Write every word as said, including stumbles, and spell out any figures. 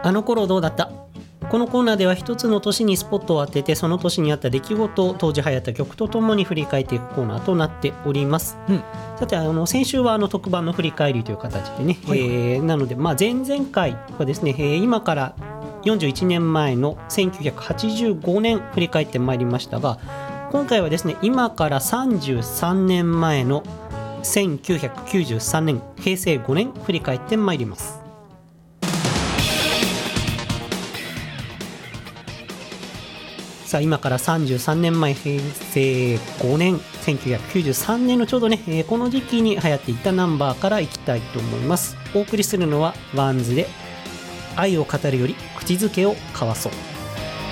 あの頃どうだった。このコーナーでは一つの年にスポットを当てて、その年にあった出来事を当時流行った曲とともに振り返っていくコーナーとなっております、うん、さてあの先週はあの特番の振り返りという形でね、はいはい、えー、なので、まあ、前々回はですね、えー、今からよんじゅういちねんまえのせんきゅうひゃくはちじゅうごねん振り返ってまいりましたが、今回はですね今からさんじゅうさんねんまえのせんきゅうひゃくきゅうじゅうさんねんへいせいごねん振り返ってまいります。さあ今からさんじゅうさんねんまえへいせいごねんせんきゅうひゃくきゅうじゅうさんねんのちょうどね、えー、この時期に流行っていたナンバーからいきたいと思います。お送りするのはワンズで愛を語るより口づけを交わそう。